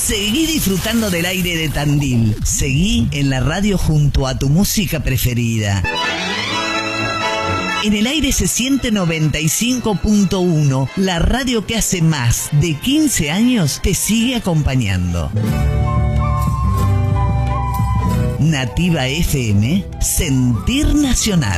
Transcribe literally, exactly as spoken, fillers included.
Seguí disfrutando del aire de Tandil. Seguí en la radio junto a tu música preferida. En el aire se siente noventa y cinco punto uno, la radio que hace más de quince años te sigue acompañando. Nativa F M, Sentir Nacional.